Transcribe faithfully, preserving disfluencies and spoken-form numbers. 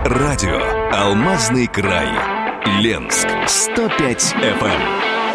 Радио «Алмазный край». Ленск сто пять эф эм.